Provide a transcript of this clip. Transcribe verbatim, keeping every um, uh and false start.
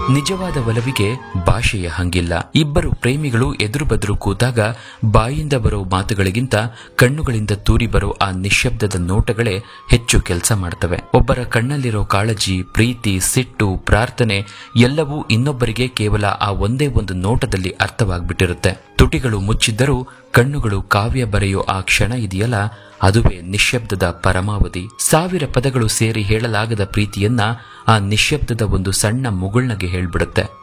ನಿಜವಾದ ಒಲವಿಗೆ ಭಾಷೆಯ ಹಂಗಿಲ್ಲ. ಇಬ್ಬರು ಪ್ರೇಮಿಗಳು ಎದುರು ಬದುರು ಕೂತಾಗ ಬಾಯಿಂದ ಬರೋ ಮಾತುಗಳಿಗಿಂತ ಕಣ್ಣುಗಳಿಂದ ತೂರಿ ಬರೋ ಆ ನಿಶ್ಶಬ್ದದ ನೋಟಗಳೇ ಹೆಚ್ಚು ಕೆಲಸ ಮಾಡ್ತವೆ. ಒಬ್ಬರ ಕಣ್ಣಲ್ಲಿರೋ ಕಾಳಜಿ, ಪ್ರೀತಿ, ಸಿಟ್ಟು, ಪ್ರಾರ್ಥನೆ ಎಲ್ಲವೂ ಇನ್ನೊಬ್ಬರಿಗೆ ಕೇವಲ ಆ ಒಂದೇ ಒಂದು ನೋಟದಲ್ಲಿ ಅರ್ಥವಾಗ್ಬಿಟ್ಟಿರುತ್ತೆ. ತುಟಿಗಳು ಮುಚ್ಚಿದ್ದರೂ ಕಣ್ಣುಗಳು ಕಾವ್ಯ ಬರೆಯೋ ಆ ಕ್ಷಣ ಇದೆಯಲ್ಲ, ಅದುವೇ ನಿಶ್ಶಬ್ದದ ಪರಮಾವಧಿ. ಸಾವಿರ ಪದಗಳು ಸೇರಿ ಹೇಳಲಾಗದ ಪ್ರೀತಿಯನ್ನ ಆ ನಿಶ್ಶಬ್ದದ ಒಂದು ಸಣ್ಣ ಮುಗುಳ್ನಗೆ ಹೇಳ್ಬಿಡುತ್ತೆ.